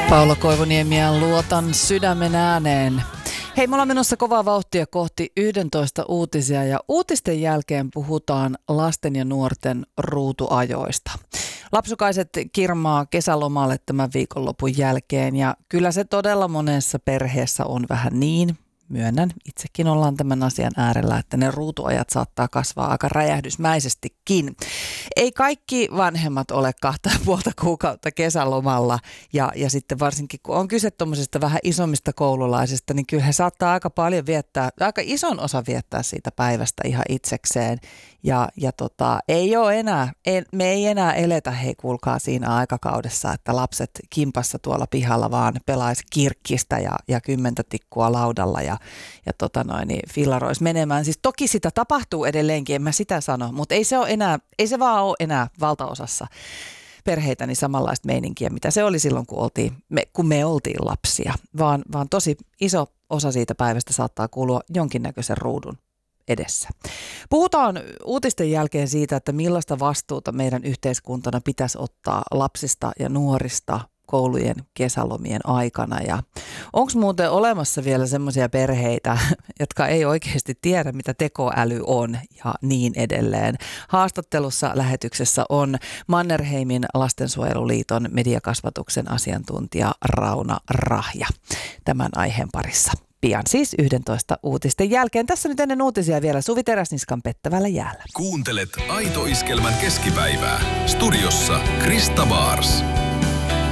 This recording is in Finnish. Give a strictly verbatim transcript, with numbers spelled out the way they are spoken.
Paula Koivuniemi ja Luotan sydämen ääneen. Hei, me ollaan menossa kovaa vauhtia kohti yksitoista uutisia ja uutisten jälkeen puhutaan lasten ja nuorten ruutuajoista. Lapsukaiset kirmaa kesälomalle tämän viikonlopun jälkeen ja kyllä se todella monessa perheessä on vähän niin. Myönnän, itsekin ollaan tämän asian äärellä, että ne ruutuajat saattaa kasvaa aika räjähdysmäisestikin. Ei kaikki vanhemmat ole kahta ja puolta kuukautta kesälomalla ja, ja sitten varsinkin kun on kyse tuommoisista vähän isommista koululaisista, niin kyllä he saattaa aika paljon viettää, aika ison osa viettää siitä päivästä ihan itsekseen. Ja, ja tota, ei ole enää, ei, me ei enää eletä, hei kuulkaa siinä aikakaudessa, että lapset kimpassa tuolla pihalla vaan pelaisi kirkkistä ja, ja kymmentä tikkua laudalla ja, ja tota noin, niin fillaroisi menemään. Siis toki sitä tapahtuu edelleenkin, en mä sitä sano, mutta ei se ole enää, ei se vaan ole enää valtaosassa perheitäni samanlaista meininkiä, mitä se oli silloin, kun, oltiin, me, kun me oltiin lapsia, vaan, vaan tosi iso osa siitä päivästä saattaa kuulua jonkinnäköisen ruudun edessä. Puhutaan uutisten jälkeen siitä, että millaista vastuuta meidän yhteiskuntana pitäisi ottaa lapsista ja nuorista koulujen kesälomien aikana. Ja onko muuten olemassa vielä semmoisia perheitä, jotka ei oikeasti tiedä, mitä tekoäly on ja niin edelleen. Haastattelussa lähetyksessä on Mannerheimin lastensuojeluliiton mediakasvatuksen asiantuntija Rauna Rahja tämän aiheen parissa. Pian siis yksitoista uutisten jälkeen. Tässä nyt ennen uutisia vielä Suvi Teräsniskan pettävällä jäällä. Kuuntelet Aito Iskelmän keskipäivää. Studiossa Krista Baars.